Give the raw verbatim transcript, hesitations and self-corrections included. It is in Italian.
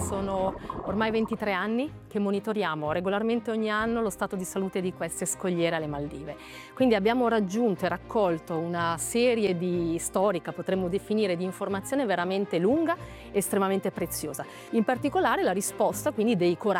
sono ormai ventitré anni che monitoriamo regolarmente ogni anno lo stato di salute di queste scogliere alle Maldive. Quindi abbiamo raggiunto e raccolto una serie di storica, potremmo definire, di informazione veramente lunga e estremamente preziosa. In particolare la risposta quindi dei coralli